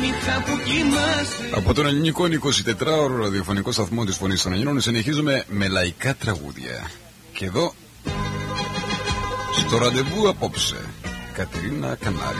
νύχτα που κοιμάσαι. Από τον ελληνικό 24ωρο ραδιοφωνικό σταθμό της Φωνής των Ελλήνων συνεχίζουμε με λαϊκά τραγούδια. Και εδώ, στο ραντεβού απόψε, Κατερίνα Κανάρη.